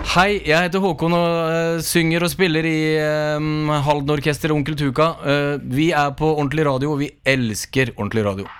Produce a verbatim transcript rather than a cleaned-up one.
Hei, jeg heter Håkon og uh, synger og spiller i uh, Halden Orkester og Onkel Tuka. uh, Vi er på Ordentlig Radio, og vi elsker Ordentlig Radio.